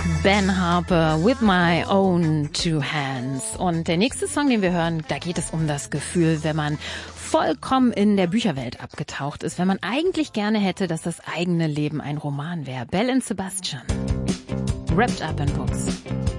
Ben Harper, With My Own Two Hands. Und der nächste Song, den wir hören, da geht es um das Gefühl, wenn man vollkommen in der Bücherwelt abgetaucht ist, wenn man eigentlich gerne hätte, dass das eigene Leben ein Roman wäre. Belle and Sebastian, Wrapped Up in Books.